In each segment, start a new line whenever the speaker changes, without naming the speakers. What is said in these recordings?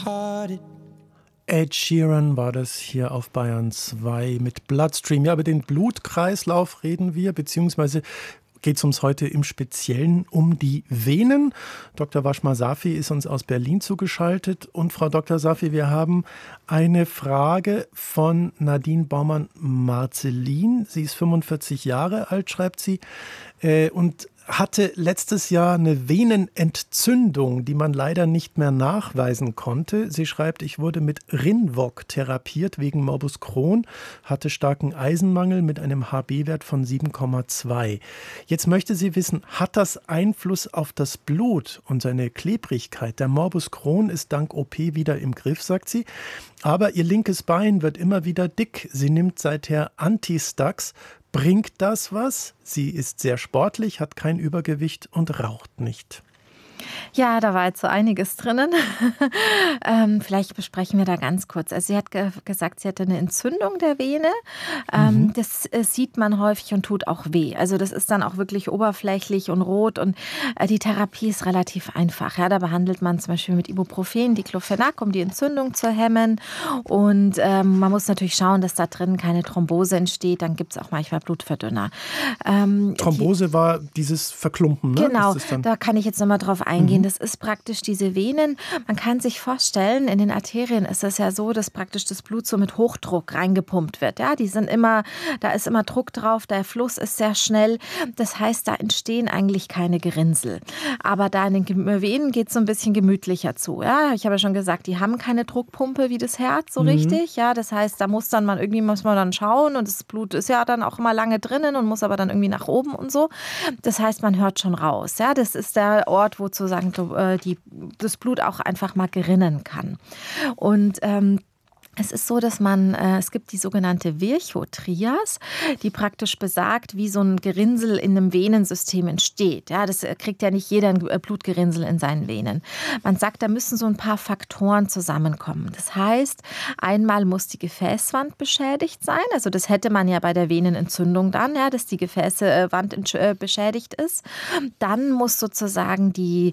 hearted.
Ed Sheeran war das hier auf Bayern 2 mit Bloodstream. Ja, über den Blutkreislauf reden wir, beziehungsweise geht es uns heute im Speziellen um die Venen. Dr. Washma Safi ist uns aus Berlin zugeschaltet. Und Frau Dr. Safi, wir haben eine Frage von Nadine Baumann-Marzelin. Sie ist 45 Jahre alt, schreibt sie, und hatte letztes Jahr eine Venenentzündung, die man leider nicht mehr nachweisen konnte. Sie schreibt, ich wurde mit Rinvoq therapiert wegen Morbus Crohn, hatte starken Eisenmangel mit einem HB-Wert von 7,2. Jetzt möchte sie wissen, hat das Einfluss auf das Blut und seine Klebrigkeit? Der Morbus Crohn ist dank OP wieder im Griff, sagt sie. Aber ihr linkes Bein wird immer wieder dick. Sie nimmt seither Antistax. Bringt das was? Sie ist sehr sportlich, hat kein Übergewicht und raucht nicht.
Ja, da war jetzt so einiges drinnen. Vielleicht besprechen wir da ganz kurz. Also sie hat gesagt, sie hatte eine Entzündung der Vene. Das sieht man häufig und tut auch weh. Also das ist dann auch wirklich oberflächlich und rot und die Therapie ist relativ einfach. Ja, da behandelt man zum Beispiel mit Ibuprofen, Diclofenac, um die Entzündung zu hemmen. Und man muss natürlich schauen, dass da drin keine Thrombose entsteht. Dann gibt es auch manchmal Blutverdünner.
Thrombose war dieses Verklumpen, ne?
Genau, da kann ich jetzt nochmal drauf eingehen. Das ist praktisch diese Venen. Man kann sich vorstellen, in den Arterien ist es ja so, dass praktisch das Blut so mit Hochdruck reingepumpt wird. Ja, da ist immer Druck drauf, der Fluss ist sehr schnell. Das heißt, da entstehen eigentlich keine Gerinnsel. Aber da in den Venen geht es so ein bisschen gemütlicher zu. Ja, ich habe ja schon gesagt, die haben keine Druckpumpe wie das Herz so richtig. Ja, das heißt, da muss man dann schauen und das Blut ist ja dann auch immer lange drinnen und muss aber dann irgendwie nach oben und so. Das heißt, man hört schon raus. Ja, das ist der Ort, wo sozusagen das Blut auch einfach mal gerinnen kann. Und es ist so, dass es gibt die sogenannte Virchow-Trias, die praktisch besagt, wie so ein Gerinnsel in einem Venensystem entsteht. Ja, das kriegt ja nicht jeder ein Blutgerinnsel in seinen Venen. Man sagt, da müssen so ein paar Faktoren zusammenkommen. Das heißt, einmal muss die Gefäßwand beschädigt sein. Also das hätte man ja bei der Venenentzündung dann, ja, dass die Gefäßwand beschädigt ist. Dann muss sozusagen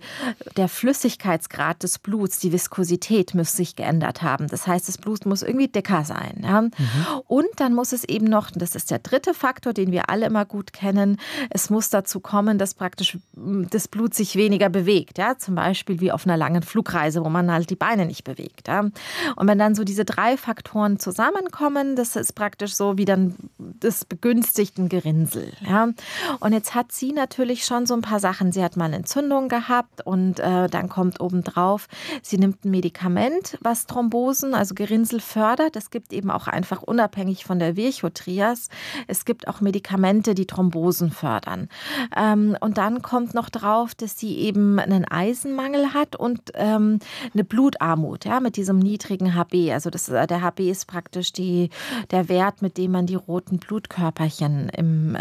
der Flüssigkeitsgrad des Bluts, die Viskosität, muss sich geändert haben. Das heißt, das Blut muss irgendwie dicker sein. Ja? Und dann muss es eben noch, das ist der dritte Faktor, den wir alle immer gut kennen, es muss dazu kommen, dass praktisch das Blut sich weniger bewegt. Ja? Zum Beispiel wie auf einer langen Flugreise, wo man halt die Beine nicht bewegt. Ja? Und wenn dann so diese 3 Faktoren zusammenkommen, das ist praktisch so wie dann das begünstigte Gerinnsel. Ja? Und jetzt hat sie natürlich schon so ein paar Sachen. Sie hat mal eine Entzündung gehabt und dann kommt obendrauf, sie nimmt ein Medikament, was Thrombosen, also Gerinnsel fördert. Es gibt eben auch einfach unabhängig von der Virchow-Trias, es gibt auch Medikamente, die Thrombosen fördern. Und dann kommt noch drauf, dass sie eben einen Eisenmangel hat und eine Blutarmut, ja, mit diesem niedrigen HB. Also der HB ist praktisch der Wert, mit dem man die roten Blutkörperchen im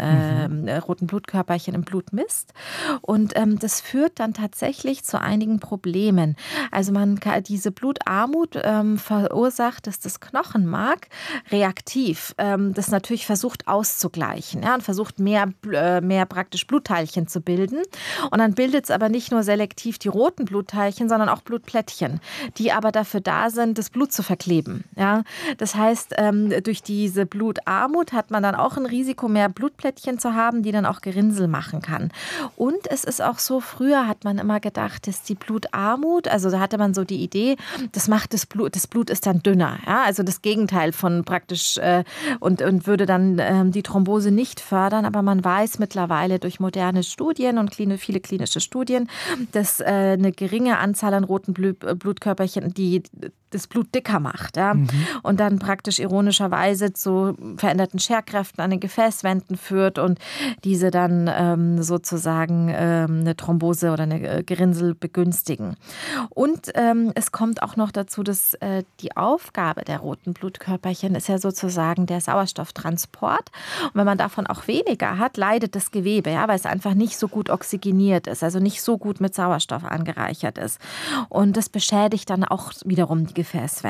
Blut misst. Und das führt dann tatsächlich zu einigen Problemen. Also diese Blutarmut verursacht, dass das Knochenmark reaktiv das natürlich versucht auszugleichen, ja, und versucht mehr praktisch Blutteilchen zu bilden. Und dann bildet es aber nicht nur selektiv die roten Blutteilchen, sondern auch Blutplättchen, die aber dafür da sind, das Blut zu verkleben. Ja. Das heißt, durch diese Blutarmut hat man dann auch ein Risiko, mehr Blutplättchen zu haben, die dann auch Gerinnsel machen kann. Und es ist auch so, früher hat man immer gedacht, dass die Blutarmut, also da hatte man so die Idee, das Blut ist dann dünner, ja, also das Gegenteil von praktisch und würde dann die Thrombose nicht fördern, aber man weiß mittlerweile durch moderne Studien und viele klinische Studien, dass eine geringe Anzahl an roten Blutkörperchen die das Blut dicker macht, ja, und dann praktisch ironischerweise zu veränderten Scherkräften an den Gefäßwänden führt und diese dann sozusagen eine Thrombose oder eine Gerinnsel begünstigen. Und es kommt auch noch dazu, dass die Aufgabe der roten Blutkörperchen ist ja sozusagen der Sauerstofftransport. Und wenn man davon auch weniger hat, leidet das Gewebe, ja, weil es einfach nicht so gut oxygeniert ist, also nicht so gut mit Sauerstoff angereichert ist. Und das beschädigt dann auch wiederum die Gefäßwände.